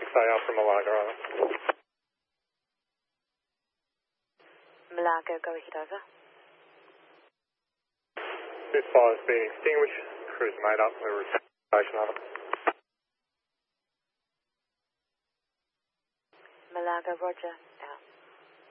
Say Alpha Malaga, over. Malaga, go ahead, over. This fire's been extinguished. Crew's made up. We're returning to station, over. Malaga, roger.